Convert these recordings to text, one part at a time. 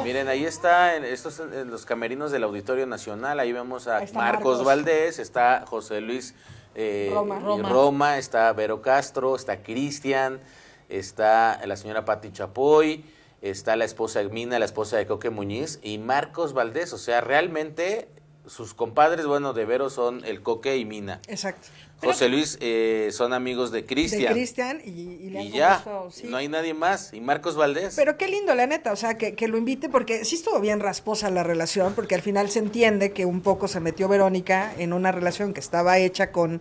Miren, ahí está, estos en los camerinos del Auditorio Nacional, ahí vemos a Está Marcos Valdés, está José Luis Roma, está Vero Castro, está Cristian, está la señora Pati Chapoy, está la esposa de Mina, la esposa de Coque Muñiz y Marcos Valdés. O sea, realmente sus compadres, bueno, de Vero son el Coque y Mina. Exacto. José Luis son amigos de Cristian. De Cristian y le han ya, compuesto, sí. no hay nadie más. Y Marcos Valdés. Pero qué lindo, la neta, o sea, que lo invite, porque sí estuvo bien rasposa la relación, porque al final se entiende que un poco se metió Verónica en una relación que estaba hecha con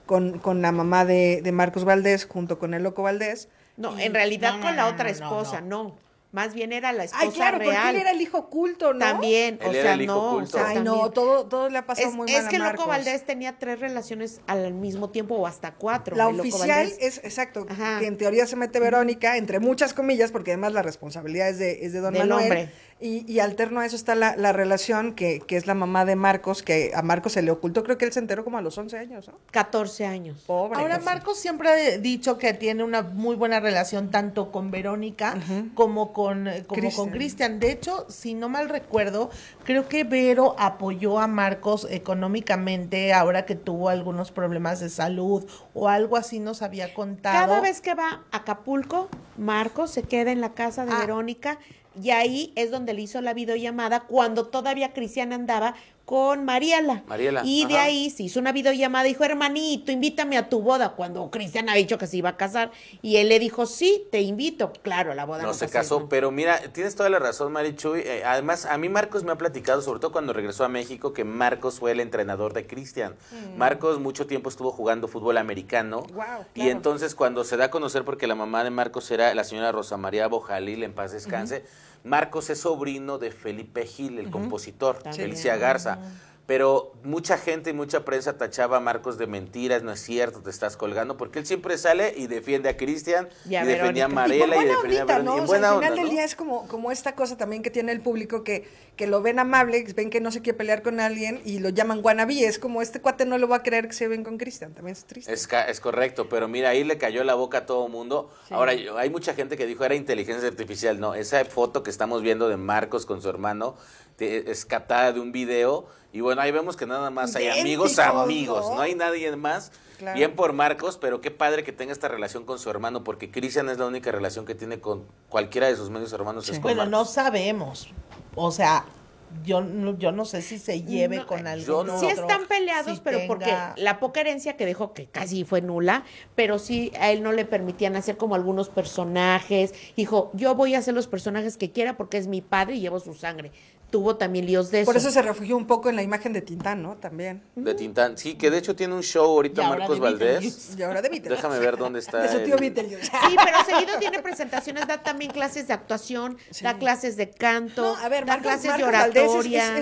la mamá de Marcos Valdés, junto con el Loco Valdés. No, en realidad con la otra esposa, no. Más bien era la esposa Ay, claro, real. porque él era el hijo oculto, ¿no? También, Él era el hijo oculto. Ay, no, todo le ha pasado muy mal Es que a Marcos. Loco Valdés tenía 3 relaciones al mismo tiempo o hasta 4. La el Loco oficial Valdés. es, exacto, Ajá. que en teoría se mete Verónica, entre muchas comillas, porque además la responsabilidad es de don Del Manuel. hombre. Y alterno a eso está la relación que es la mamá de Marcos, que a Marcos se le ocultó, creo que él se enteró como a los 11 años, ¿no? 14 años. Pobre. Ahora, pues. Marcos siempre ha dicho que tiene una muy buena relación tanto con Verónica como con Cristian. De hecho, si no mal recuerdo, creo que Vero apoyó a Marcos económicamente ahora que tuvo algunos problemas de salud o algo así nos había contado. Cada vez que va a Acapulco, Marcos se queda en la casa de Verónica y ahí es donde le hizo la videollamada cuando todavía Cristian andaba con Mariela. Y de ahí se hizo una videollamada y dijo, hermanito, invítame a tu boda, cuando Cristian ha dicho que se iba a casar. Y él le dijo, sí, te invito. Claro, la boda No se casó, pero mira, tienes toda la razón, Marichuy. Además, a mí Marcos me ha platicado, sobre todo cuando regresó a México, que Marcos fue el entrenador de Cristian. Marcos mucho tiempo estuvo jugando fútbol americano. Wow, claro. Y entonces cuando se da a conocer, porque la mamá de Marcos era la señora Rosa María Bojalil, en paz descanse, Marcos es sobrino de Felipe Gil, el compositor, Felicia Garza. Pero mucha gente y mucha prensa tachaba a Marcos de mentiras, no es cierto, te estás colgando, porque él siempre sale y defiende a Cristian, y defendía a Mariela, y defendía a Verónica. ¿no? En O sea, buena al onda, final del ¿no? día es como esta cosa también que tiene el público que lo ven amable, ven que no se quiere pelear con alguien y lo llaman wannabe. Es como este cuate no lo va a creer que se ven con Cristian, también es triste. Es correcto, pero mira, ahí le cayó la boca a todo mundo. Sí. Ahora, hay mucha gente que dijo era inteligencia artificial. No, esa foto que estamos viendo de Marcos con su hermano es captada de un video. Y bueno, ahí vemos que nada más hay amigos, ¿no? Hay nadie más. Claro. Bien por Marcos, pero qué padre que tenga esta relación con su hermano, porque Cristian es la única relación que tiene con cualquiera de sus medios hermanos. Sí. Es con bueno, Marcos. No sabemos. O sea, yo no sé si se lleve con algún Sí están peleados, si pero porque la poca herencia que dejó, que casi fue nula, pero sí a él no le permitían hacer como algunos personajes. Dijo, yo voy a hacer los personajes que quiera porque es mi padre y llevo su sangre. Tuvo también líos de eso. Por eso se refugió un poco en la imagen de Tintán, ¿no? También. De Tintán, sí, que de hecho tiene un show ahorita Marcos Valdés. Y ahora de Beetlejuice. Déjame ver dónde está. De su tío Beetlejuice. Sí, pero seguido tiene presentaciones, da también clases de actuación, da clases de canto, No, a ver, da Marcos clases de Valdés oratoria.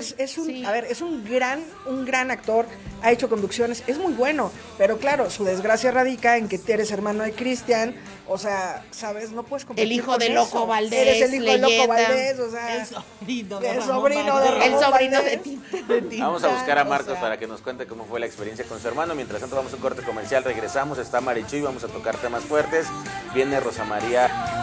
es un gran actor, ha hecho conducciones, es muy bueno, pero claro, su desgracia radica en que eres hermano de Cristian, o sea, ¿sabes? No puedes competir el hijo con de eso. Loco Valdés, Eres el hijo leyenda. de Loco Valdés, o sea, el sobrino de el Ramón sobrino Valdés. de Ramón El sobrino de Valdés. Tintán. Vamos a buscar a Marcos para que nos cuente cómo fue la experiencia con su hermano. Mientras tanto vamos a un corte comercial, regresamos, está Marichuy, vamos a tocar temas fuertes. Viene Rosa María